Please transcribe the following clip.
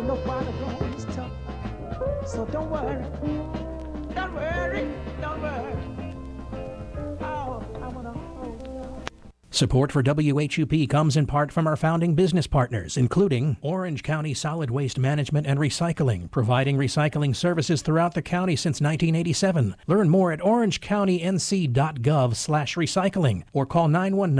nobody gonna stop. So don't worry, don't worry, don't worry. Oh, I wanna hold you. Support for WHUP comes in part from our founding business partners, including Orange County Solid Waste Management and Recycling, providing recycling services throughout the county since 1987. Learn more at orangecountync.gov/recycling or call 919